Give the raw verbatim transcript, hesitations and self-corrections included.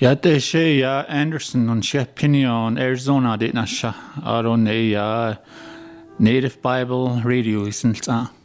Ja, det er ikke ja, Anderson og Pinion, Arizona, det er ikke. Og det er Native Bible Radio, i sin tid.